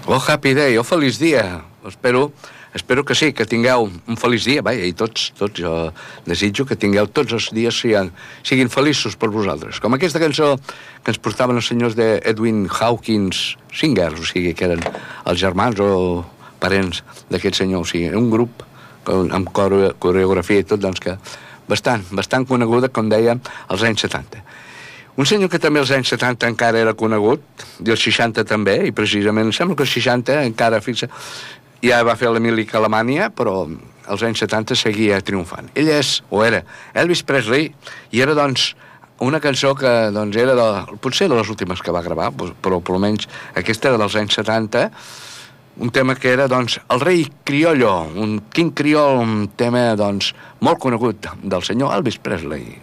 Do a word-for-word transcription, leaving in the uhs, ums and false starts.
Oh, happy day, oh, feliç dia. Espero, espero que sí, que tingueu un feliç dia, vaja, i tots, tots, jo desitjo que tingueu tots els dies siguin, siguin feliços per vosaltres. Com aquesta cançó que ens portaven els senyors d'Edwin Hawkins Singers, o sigui, que eren els germans o parents d'aquest senyor, o sigui, un grup amb coreografia i tot, doncs que bastant, bastant coneguda, com dèiem, als anys setanta. Un senyor que també als anys setanta encara era conegut, i als seixanta també, i precisament, em sembla que als seixanta encara, fixa, ja va fer l'Emili Calamània, però als anys setanta seguia triomfant. Ell és, o era, Elvis Presley, i era, doncs, una cançó que, doncs, era de, potser de les últimes que va gravar, però, per almenys, aquesta era dels anys setanta, un tema que era, doncs, el rei criollo, un King Criol, un tema, doncs, molt conegut del senyor Elvis Presley.